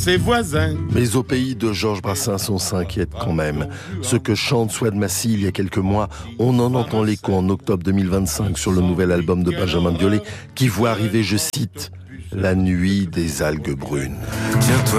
ses voisins. Mais au pays de Georges Brassens, on s'inquiète quand même. Ce que chante Souad Massi il y a quelques mois, on en entend l'écho en octobre 2025 sur le nouvel album de Benjamin Biolay qui voit arriver, je cite, « La nuit des algues brunes ». Tiens-toi